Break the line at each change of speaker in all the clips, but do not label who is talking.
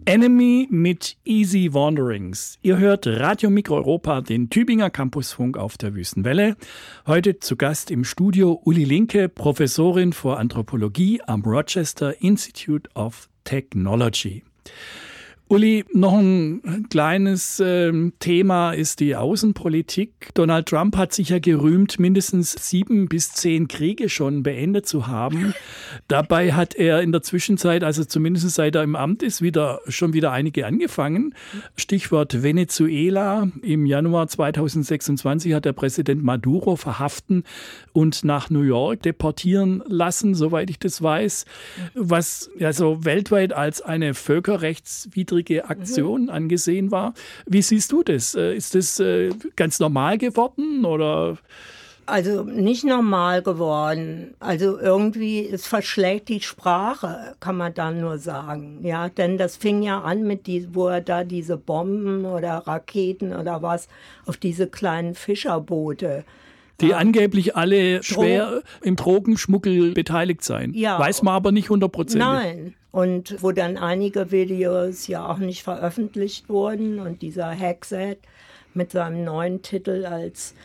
Enemy mit Easy Wanderings. Ihr hört Radio Mikro-Europa, den Tübinger Campusfunk auf der Wüstenwelle. Heute zu Gast im Studio Uli Linke, Professorin für Anthropologie am Rochester Institute of Technology. Uli, noch ein kleines Thema ist die Außenpolitik. Donald Trump hat sich ja gerühmt, mindestens 7 bis 10 Kriege schon beendet zu haben. Dabei hat er in der Zwischenzeit, also zumindest seit er im Amt ist, schon wieder einige angefangen. Stichwort Venezuela. Im Januar 2026 hat der Präsident Maduro verhaften und nach New York deportieren lassen, soweit ich das weiß, was ja so weltweit als eine völkerrechtswidrige Aktion angesehen war. Wie siehst du das? Ist das ganz normal geworden oder?
Also nicht normal geworden. Also irgendwie, es verschlägt die Sprache, kann man dann nur sagen. Ja, denn das fing ja an mit wo er da diese Bomben oder Raketen oder was auf diese kleinen Fischerboote.
Die angeblich alle schwer im Drogenschmuggel beteiligt seien.
Ja.
Weiß man aber nicht 100%.
Nein. Und wo dann einige Videos ja auch nicht veröffentlicht wurden. Und dieser Hexet mit seinem neuen Titel als,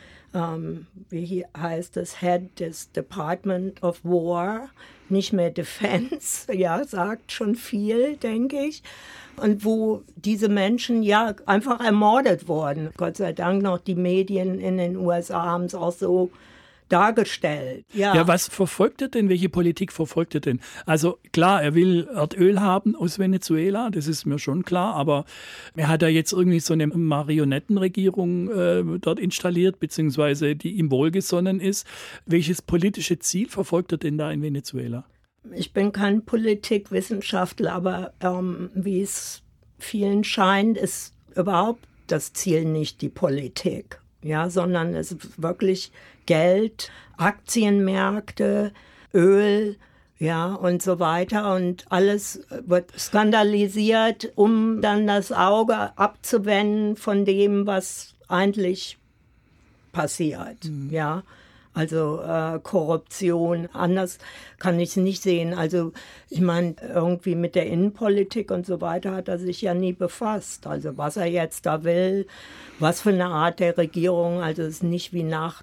wie heißt es, Head des Department of War, nicht mehr Defense, ja, sagt schon viel, denke ich. Und wo diese Menschen ja einfach ermordet wurden. Gott sei Dank noch die Medien in den USA haben es auch so dargestellt.
Ja, was verfolgt er denn? Welche Politik verfolgt er denn? Also klar, er will Erdöl haben aus Venezuela, das ist mir schon klar, aber er hat ja jetzt irgendwie so eine Marionettenregierung dort installiert, beziehungsweise die ihm wohlgesonnen ist. Welches politische Ziel verfolgt er denn da in Venezuela?
Ich bin kein Politikwissenschaftler, aber wie es vielen scheint, ist überhaupt das Ziel nicht die Politik, ja, sondern es ist wirklich Geld, Aktienmärkte, Öl, ja, und so weiter. Und alles wird skandalisiert, um dann das Auge abzuwenden von dem, was eigentlich passiert, ja. Also Korruption, anders kann ich es nicht sehen. Also ich meine, irgendwie mit der Innenpolitik und so weiter hat er sich ja nie befasst. Also was er jetzt da will, was für eine Art der Regierung, also es ist nicht wie nach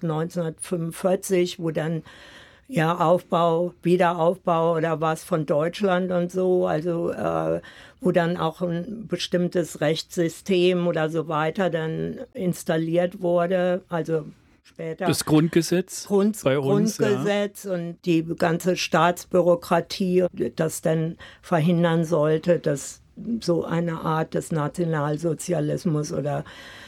1945, wo dann ja Aufbau, Wiederaufbau oder was von Deutschland und so, also wo dann auch ein bestimmtes Rechtssystem oder so weiter dann installiert wurde, also später.
Das Grundgesetz bei uns.
Grundgesetz, ja. Und die ganze Staatsbürokratie, das dann verhindern sollte, dass so eine Art des Nationalsozialismus oder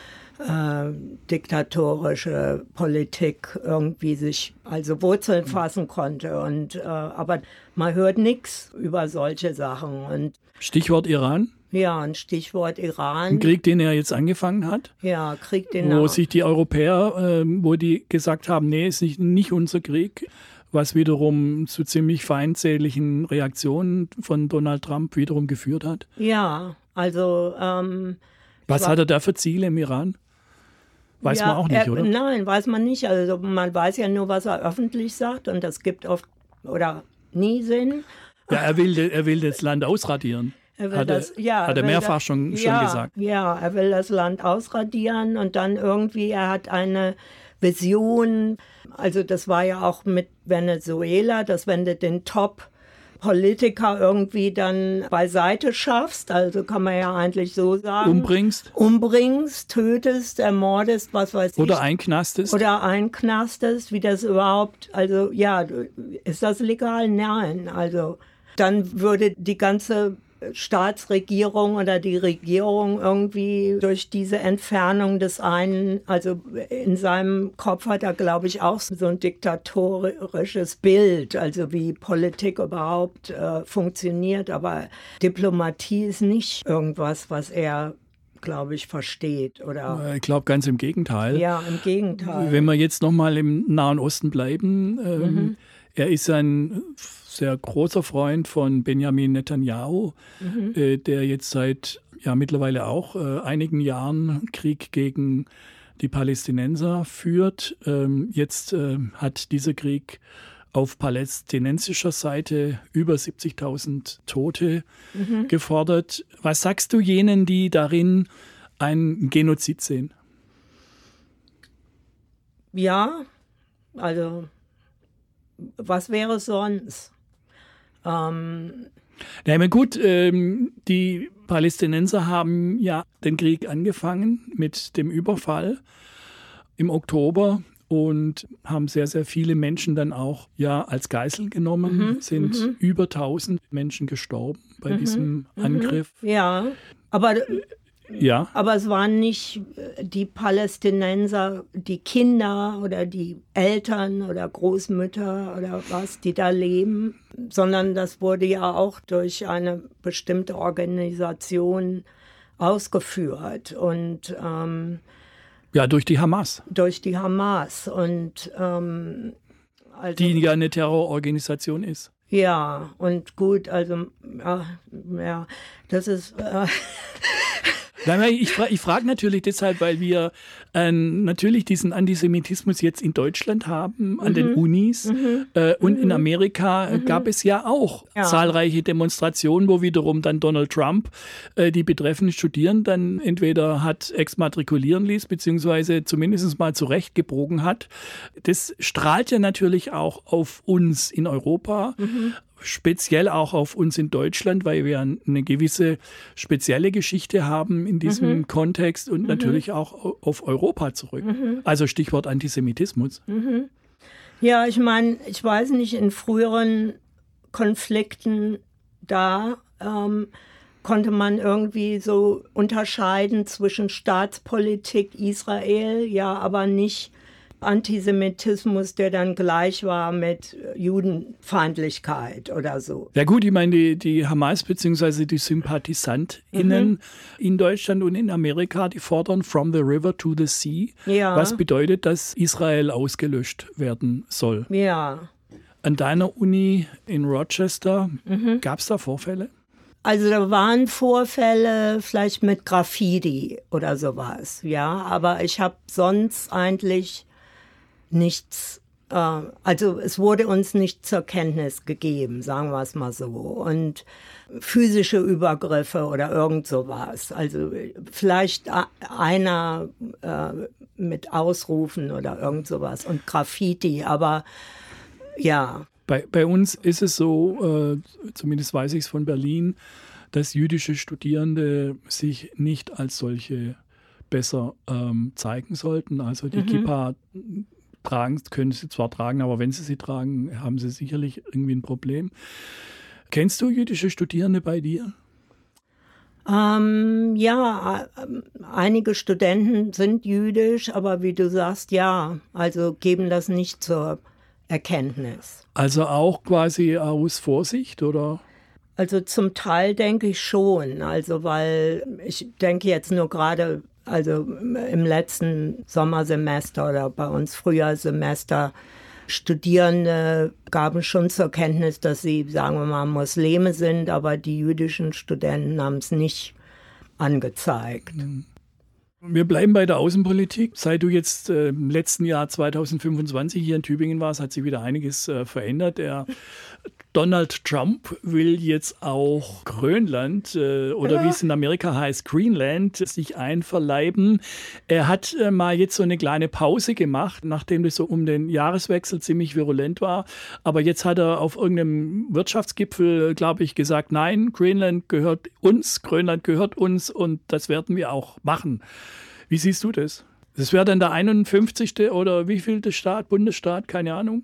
diktatorische Politik irgendwie sich also Wurzeln fassen konnte. Und, aber man hört nichts über solche Sachen. Und
Stichwort Iran?
Ja, ein Stichwort Iran.
Ein Krieg, den er jetzt angefangen hat.
Ja, Krieg, den
wo sich die Europäer, wo die gesagt haben, nee, ist nicht unser Krieg, was wiederum zu ziemlich feindsächlichen Reaktionen von Donald Trump wiederum geführt hat.
Ja, also
was hat er da für Ziele im Iran? Weiß man auch nicht, oder?
Nein, weiß man nicht. Also man weiß ja nur, was er öffentlich sagt und das gibt oft oder nie Sinn.
Ja, er will das Land ausradieren. Hat er mehrfach schon gesagt.
Ja, er will das Land ausradieren und dann irgendwie, er hat eine Vision, also das war ja auch mit Venezuela, dass wenn du den Top-Politiker irgendwie dann beiseite schaffst, also kann man ja eigentlich so sagen. Umbringst, tötest, ermordest, was weiß ich.
Oder einknastest,
wie das überhaupt, also ja, ist das legal? Nein, also dann würde die ganze Staatsregierung oder die Regierung irgendwie durch diese Entfernung des einen, also in seinem Kopf hat er, glaube ich, auch so ein diktatorisches Bild, also wie Politik überhaupt funktioniert, aber Diplomatie ist nicht irgendwas, was er, glaube ich, versteht. Oder
ich glaube ganz im Gegenteil.
Ja, im Gegenteil.
Wenn wir jetzt nochmal im Nahen Osten bleiben, er ist ein sehr großer Freund von Benjamin Netanyahu, der jetzt seit mittlerweile auch einigen Jahren Krieg gegen die Palästinenser führt. Jetzt hat dieser Krieg auf palästinensischer Seite über 70.000 Tote gefordert. Was sagst du jenen, die darin einen Genozid sehen?
Ja, also was wäre sonst?
Na gut, die Palästinenser haben ja den Krieg angefangen mit dem Überfall im Oktober und haben sehr, sehr viele Menschen dann auch als Geisel genommen. Sind über 1000 Menschen gestorben bei diesem Angriff.
Ja, aber es waren nicht die Palästinenser, die Kinder oder die Eltern oder Großmütter oder was, die da leben, sondern das wurde ja auch durch eine bestimmte Organisation ausgeführt und
durch die Hamas.
Durch die Hamas und
die ja eine Terrororganisation ist.
Ja, und gut, also das ist
Ich frage natürlich deshalb, weil wir natürlich diesen Antisemitismus jetzt in Deutschland haben, an den Unis. Und in Amerika gab es ja auch zahlreiche Demonstrationen, wo wiederum dann Donald Trump die betreffenden Studierenden entweder hat exmatrikulieren ließ, beziehungsweise zumindest mal zurechtgebogen hat. Das strahlt ja natürlich auch auf uns in Europa. Speziell auch auf uns in Deutschland, weil wir eine gewisse spezielle Geschichte haben in diesem Kontext und natürlich auch auf Europa zurück. Also Stichwort Antisemitismus.
Ja, ich meine, ich weiß nicht, in früheren Konflikten da konnte man irgendwie so unterscheiden zwischen Staatspolitik Israel, aber nicht Antisemitismus, der dann gleich war mit Judenfeindlichkeit oder so.
Ja gut, ich meine, die Hamas bzw. die SympathisantInnen in Deutschland und in Amerika, die fordern from the river to the sea, was bedeutet, dass Israel ausgelöscht werden soll.
Ja.
An deiner Uni in Rochester, gab es da Vorfälle?
Also da waren Vorfälle vielleicht mit Graffiti oder sowas, aber ich habe sonst eigentlich nichts, also es wurde uns nicht zur Kenntnis gegeben, sagen wir es mal so. Und physische Übergriffe oder irgend sowas. Also vielleicht einer mit Ausrufen oder irgend sowas und Graffiti, aber ja.
Bei uns ist es so, zumindest weiß ich es von Berlin, dass jüdische Studierende sich nicht als solche besser zeigen sollten. Also die Kippa können sie zwar tragen, aber wenn sie sie tragen, haben sie sicherlich irgendwie ein Problem. Kennst du jüdische Studierende bei dir?
Einige Studenten sind jüdisch, aber wie du sagst, also geben das nicht zur Erkenntnis.
Also auch quasi aus Vorsicht, oder?
Also zum Teil denke ich schon, also weil ich denke jetzt nur gerade, also im letzten Sommersemester oder bei uns Frühjahrssemester, Studierende gaben schon zur Kenntnis, dass sie, sagen wir mal, Muslime sind, aber die jüdischen Studenten haben es nicht angezeigt.
Wir bleiben bei der Außenpolitik. Seit du jetzt im letzten Jahr 2025 hier in Tübingen warst, hat sich wieder einiges verändert. Donald Trump will jetzt auch Grönland oder wie es in Amerika heißt, Greenland, sich einverleiben. Er hat mal jetzt so eine kleine Pause gemacht, nachdem das so um den Jahreswechsel ziemlich virulent war. Aber jetzt hat er auf irgendeinem Wirtschaftsgipfel, glaube ich, gesagt, nein, Grönland gehört uns und das werden wir auch machen. Wie siehst du das? Das wäre dann der 51. oder wie viel Bundesstaat, keine Ahnung.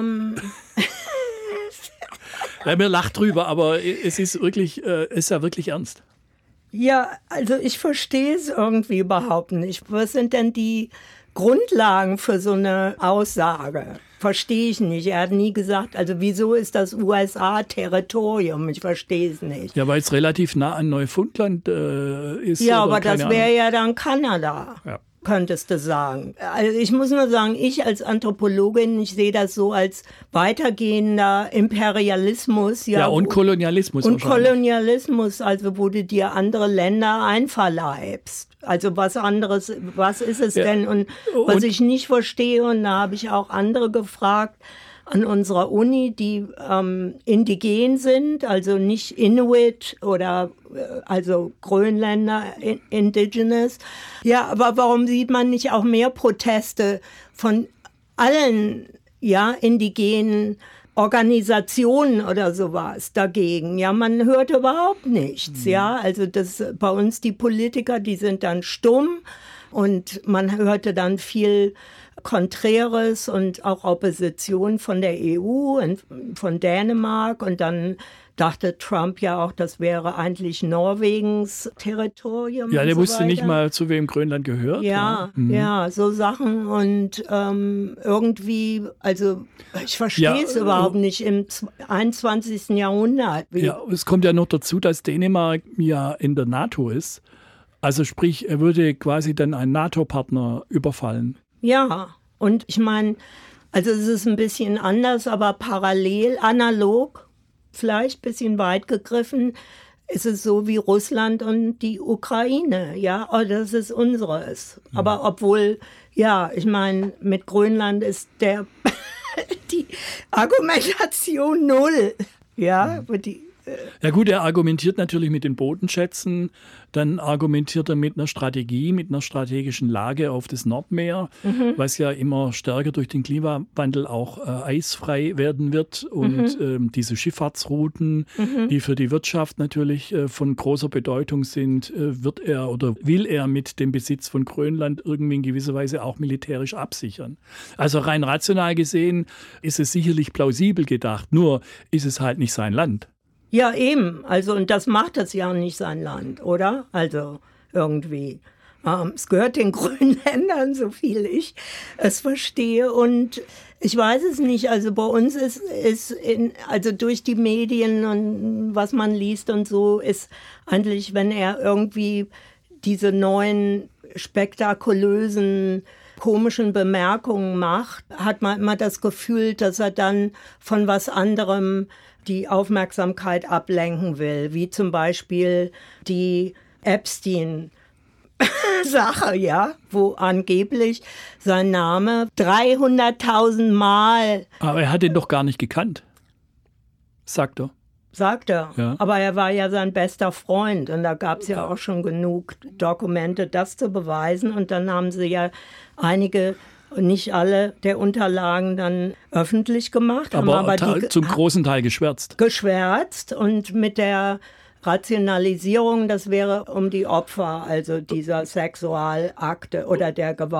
Mir lacht drüber, aber es ist ja wirklich ernst.
Ja, also ich verstehe es irgendwie überhaupt nicht. Was sind denn die Grundlagen für so eine Aussage? Verstehe ich nicht. Er hat nie gesagt, also wieso ist das USA-Territorium? Ich verstehe es nicht.
Ja, weil es relativ nah an Neufundland ist.
Ja, aber das wäre ja dann Kanada. Ja. Könntest du sagen. Also ich muss nur sagen, ich als Anthropologin, ich sehe das so als weitergehender Imperialismus.
Ja, und Kolonialismus.
Und Kolonialismus, also wo du dir andere Länder einverleibst. Also was ist es denn? Und was ich nicht verstehe, und da habe ich auch andere gefragt, an unserer Uni, die indigen sind, also nicht Inuit oder also Grönländer, Indigenous. Ja, aber warum sieht man nicht auch mehr Proteste von allen indigenen Organisationen oder sowas dagegen? Ja, man hört überhaupt nichts. Ja, also das bei uns die Politiker, die sind dann stumm und man hörte dann viel Konträres und auch Opposition von der EU und von Dänemark. Und dann dachte Trump ja auch, das wäre eigentlich Norwegens Territorium.
Ja, der
und so
wusste
weiter.
Nicht mal, zu wem Grönland gehört.
Ja, so Sachen. Und irgendwie, also ich verstehe es überhaupt nicht im 21. Jahrhundert.
Ja, es kommt ja noch dazu, dass Dänemark ja in der NATO ist. Also sprich, er würde quasi dann einen NATO-Partner überfallen.
Ja, und ich meine, also es ist ein bisschen anders, aber parallel, analog, vielleicht ein bisschen weit gegriffen, ist es so wie Russland und die Ukraine. Ja, oh, das ist unseres. Mhm. Aber obwohl, ja, ich meine, mit Grönland ist die Argumentation null. Ja,
ja gut, er argumentiert natürlich mit den Bodenschätzen, dann argumentiert er mit einer Strategie, mit einer strategischen Lage auf das Nordmeer, was ja immer stärker durch den Klimawandel auch eisfrei werden wird und diese Schifffahrtsrouten, die für die Wirtschaft natürlich von großer Bedeutung sind, wird er oder will er mit dem Besitz von Grönland irgendwie in gewisser Weise auch militärisch absichern. Also rein rational gesehen ist es sicherlich plausibel gedacht, nur ist es halt nicht sein Land.
Ja, eben. Also, und das macht das ja nicht sein Land, oder? Also, irgendwie. Es gehört den Grönländern, so viel ich es verstehe. Und ich weiß es nicht. Also, bei uns ist also durch die Medien und was man liest und so, ist eigentlich, wenn er irgendwie diese neuen spektakulösen komischen Bemerkungen macht, hat man immer das Gefühl, dass er dann von was anderem die Aufmerksamkeit ablenken will, wie zum Beispiel die Epstein-Sache, ja, wo angeblich sein Name 300.000 Mal...
Aber er hat ihn doch gar nicht gekannt, sagt er.
Sagt er.
Ja.
Aber er war ja sein bester Freund und da gab es ja auch schon genug Dokumente, das zu beweisen. Und dann haben sie ja einige, nicht alle der Unterlagen dann öffentlich gemacht.
Aber zum großen Teil geschwärzt.
Geschwärzt und mit der Rationalisierung, das wäre um die Opfer, also dieser Sexualakte oder der Gewalt.